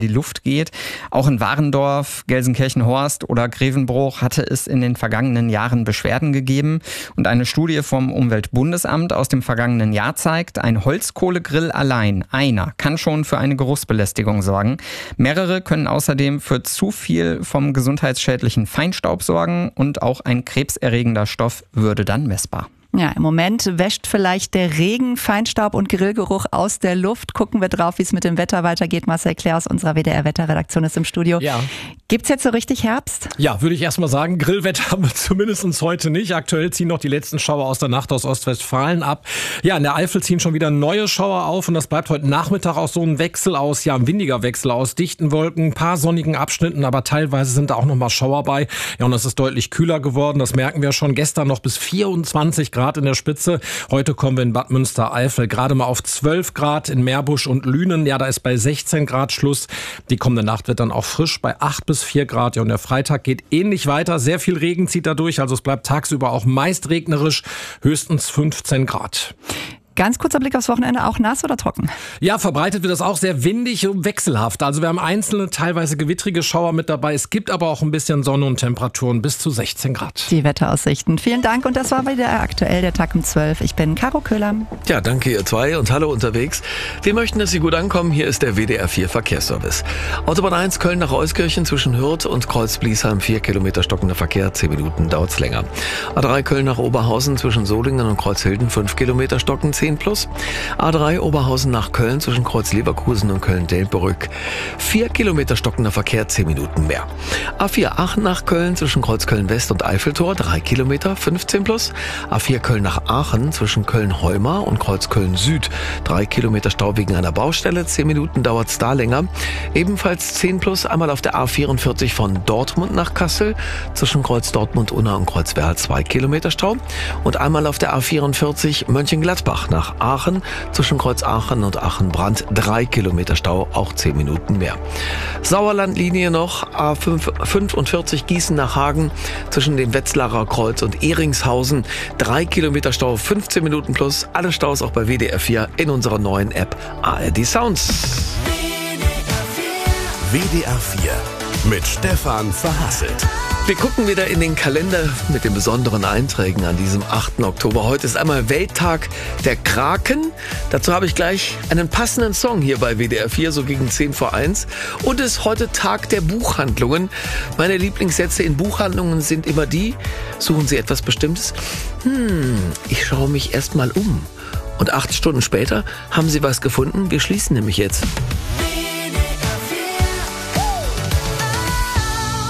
die Luft geht. Auch in Warendorf, Gelsenkirchen-Horst oder Grevenbroich hatte es in den vergangenen Jahren Beschwerden gegeben. Und eine Studie vom Umweltbundesamt aus dem vergangenen Jahr zeigt, ein Holzkohlegrill allein, einer, kann schon für eine Geruchsbelästigung sorgen. Mehrere können außerdem für zu viel vom gesundheitsschädlichen Feinstaub sorgen und auch ein krebserregender Stoff würde dann messbar. Ja, im Moment wäscht vielleicht der Regen, Feinstaub und Grillgeruch aus der Luft. Gucken wir drauf, wie es mit dem Wetter weitergeht. Marcel Claire aus unserer WDR-Wetterredaktion ist im Studio. Ja. Gibt's jetzt so richtig Herbst? Ja, würde ich erstmal sagen, Grillwetter haben wir zumindest heute nicht. Aktuell ziehen noch die letzten Schauer aus der Nacht aus Ostwestfalen ab. Ja, in der Eifel ziehen schon wieder neue Schauer auf und das bleibt heute Nachmittag auch so ein Wechsel aus, ja, ein windiger Wechsel aus dichten Wolken, ein paar sonnigen Abschnitten, aber teilweise sind da auch noch mal Schauer bei. Ja, und es ist deutlich kühler geworden, das merken wir schon. Gestern noch bis 24 Grad in der Spitze. Heute kommen wir in Bad Münstereifel gerade mal auf 12 Grad, in Meerbusch und Lünen. Ja, da ist bei 16 Grad Schluss. Die kommende Nacht wird dann auch frisch bei 8 bis 4 Grad. Ja, und der Freitag geht ähnlich weiter. Sehr viel Regen zieht da durch. Also es bleibt tagsüber auch meist regnerisch. Höchstens 15 Grad. Ganz kurzer Blick aufs Wochenende, auch nass oder trocken? Ja, verbreitet wird das auch sehr windig und wechselhaft. Also wir haben einzelne, teilweise gewittrige Schauer mit dabei. Es gibt aber auch ein bisschen Sonne und Temperaturen bis zu 16 Grad. Die Wetteraussichten. Vielen Dank und das war wieder aktuell der Tag um 12. Ich bin Caro Köhler. Ja, danke ihr zwei und hallo unterwegs. Wir möchten, dass Sie gut ankommen. Hier ist der WDR 4 Verkehrsservice. Autobahn 1 Köln nach Euskirchen zwischen Hürth und Kreuz-Bliesheim 4 Kilometer stockender Verkehr, 10 Minuten dauert's länger. A3 Köln nach Oberhausen zwischen Solingen und Kreuzhilden 5 Kilometer stocken, 10 plus. A3 Oberhausen nach Köln zwischen Kreuz-Leverkusen und Köln-Delbrück 4 Kilometer stockender Verkehr, 10 Minuten mehr. A4 Aachen nach Köln zwischen Kreuz-Köln-West und Eiffeltor 3 Kilometer, 15 plus. A4 Köln nach Aachen zwischen Köln-Heumar und Kreuz-Köln-Süd 3 Kilometer Stau wegen einer Baustelle, 10 Minuten dauert's da länger. Ebenfalls 10 plus einmal auf der A44 von Dortmund nach Kassel zwischen Kreuz-Dortmund-Unna und Kreuz-Werl 2 Kilometer Stau und einmal auf der A44 Mönchengladbach nach Aachen zwischen Kreuz Aachen und Aachen-Brand 3 Kilometer Stau, auch 10 Minuten mehr. Sauerlandlinie noch, A45 Gießen nach Hagen zwischen dem Wetzlarer Kreuz und Ehringshausen 3 Kilometer Stau, 15 Minuten plus. Alle Staus auch bei WDR 4 in unserer neuen App ARD Sounds. WDR 4 mit Stefan Verhasselt. Wir gucken wieder in den Kalender mit den besonderen Einträgen an diesem 8. Oktober. Heute ist einmal Welttag der Kraken. Dazu habe ich gleich einen passenden Song hier bei WDR 4, so gegen 10 vor 1. Und es ist heute Tag der Buchhandlungen. Meine Lieblingssätze in Buchhandlungen sind immer die: Suchen Sie etwas Bestimmtes? Ich schaue mich erst mal um. Und 8 Stunden später haben Sie was gefunden. Wir schließen nämlich jetzt.